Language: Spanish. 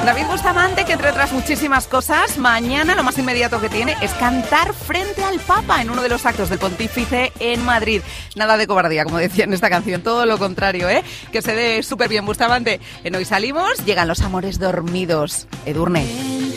David Bustamante, que entre otras muchísimas cosas, mañana lo más inmediato que tiene es cantar frente al Papa en uno de los actos del Pontífice en Madrid. Nada de cobardía, como decía en esta canción, todo lo contrario, ¿eh? Que se dé súper bien Bustamante. En Hoy Salimos llegan los amores dormidos. Edurne.